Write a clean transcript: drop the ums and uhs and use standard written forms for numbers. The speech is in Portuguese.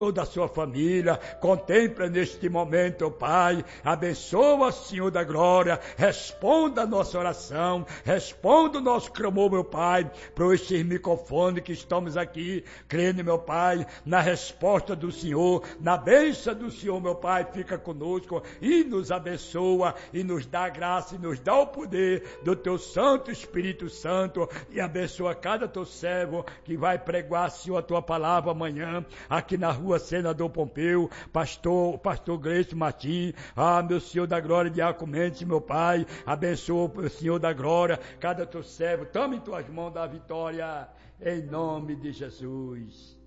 toda a sua família, contempla neste momento, ó Pai, abençoa, Senhor da glória, responda a nossa oração, responda o nosso clamor, meu Pai, para estes microfones que estamos aqui, crendo, meu Pai, na resposta do Senhor, na bênção do Senhor, meu Pai, fica conosco e nos abençoa e nos dá graça e nos dá o poder do Teu Santo Espírito Santo e abençoa cada Teu servo que vai pregar, Senhor, a Tua palavra amanhã, aqui na rua Senador Pompeu, pastor Gleice Martins, meu Senhor da glória, Diácono Mendes, meu Pai, abençoa o Senhor da glória, cada teu servo, toma em tuas mãos da vitória, em nome de Jesus.